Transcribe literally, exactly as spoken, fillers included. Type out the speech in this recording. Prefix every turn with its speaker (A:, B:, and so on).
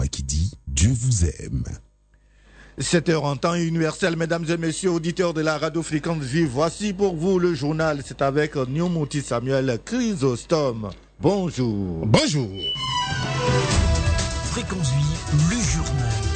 A: voix qui dit Dieu vous aime.
B: sept heures en temps universel, mesdames et messieurs, auditeurs de la radio Fréquence Vive. Voici pour vous le journal. C'est avec Nyomouti Samuel Chrysostome. Bonjour.
A: Bonjour.
C: Fréquence Vive, le journal.